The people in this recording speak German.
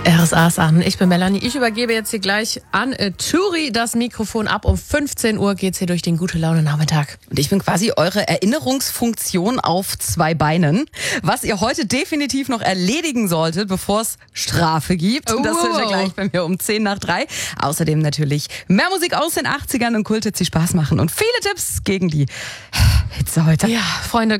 RSA's an. Ich bin Melanie. Ich übergebe jetzt hier gleich an Turi das Mikrofon ab. Um 15 Uhr geht's hier durch den Gute-Laune-Nachmittag. Und ich bin quasi eure Erinnerungsfunktion auf 2 Beinen. Was ihr heute definitiv noch erledigen solltet, bevor es Strafe gibt. Das hört ihr gleich bei mir um 10 nach 3. Außerdem natürlich mehr Musik aus den 80ern und Kulthits, die Spaß machen. Und viele Tipps gegen die Hitze heute. Ja, Freunde,